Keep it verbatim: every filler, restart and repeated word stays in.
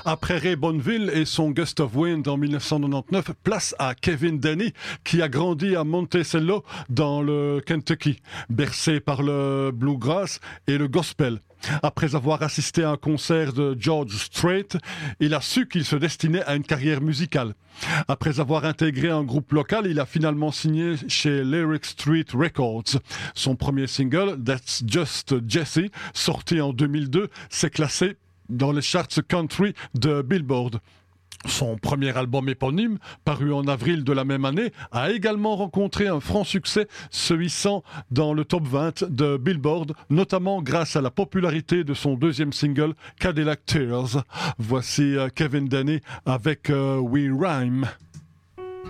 Après Ray Bonneville et son Gust of Wind en mille neuf cent quatre-vingt-dix-neuf, place à Kevin Denny, qui a grandi à Monticello, dans le Kentucky, bercé par le bluegrass et le gospel. Après avoir assisté à un concert de George Strait, il a su qu'il se destinait à une carrière musicale. Après avoir intégré un groupe local, il a finalement signé chez Lyric Street Records. Son premier single, That's Just Jesse, sorti en deux mille deux, s'est classé dans les charts country de Billboard. Son premier album éponyme, paru en avril de la même année, a également rencontré un franc succès, se hissant dans le top vingt de Billboard, notamment grâce à la popularité de son deuxième single, Cadillac Tears. Voici Kevin Denny avec euh, We Rhyme.